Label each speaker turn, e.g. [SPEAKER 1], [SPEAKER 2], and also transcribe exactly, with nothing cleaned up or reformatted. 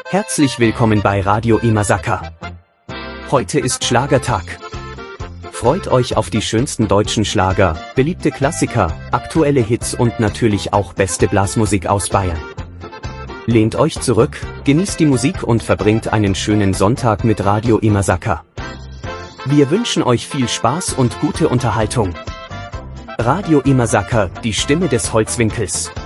[SPEAKER 1] Herzlich willkommen bei Radio Imasaka. Heute ist Schlagertag. Freut euch auf die schönsten deutschen Schlager, beliebte Klassiker, aktuelle Hits und natürlich auch beste Blasmusik aus Bayern. Lehnt euch zurück, genießt die Musik und verbringt einen schönen Sonntag mit Radio Imasaka. Wir wünschen euch viel Spaß und gute Unterhaltung. Radio Imasaka, die Stimme des Holzwinkels.